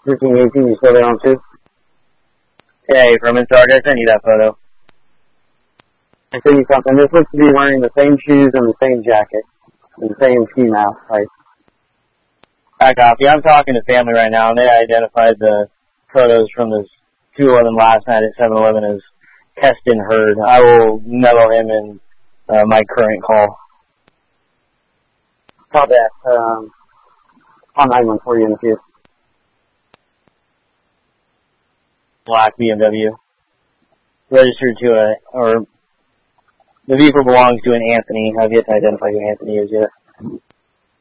1518, you still there on 2? Hey, from Sarge, I sent you that photo. I sent you something. This looks to be wearing the same shoes and the same jacket. And the same ski mask, right? I copy. I'm talking to family right now, and they identified the photos from the 211 last night at 7-Eleven as Keston Hurd. I will mellow him in my current call. Call that. On 914 for you in the queue. Black BMW. Registered to or the vehicle belongs to an Anthony. I've yet to identify who Anthony is yet.